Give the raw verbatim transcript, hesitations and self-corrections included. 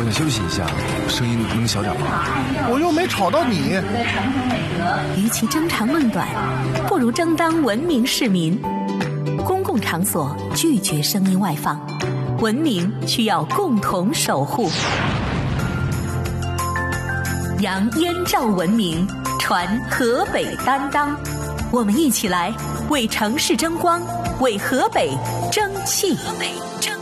想休息一下，声音能小点吗？ 我又没吵到你。 与其争长论短，不如争当文明市民。公共场所拒绝声音外放，文明需要共同守护。扬燕赵文明，传河北担当。我们一起来为城市争光，为河北争气。河北争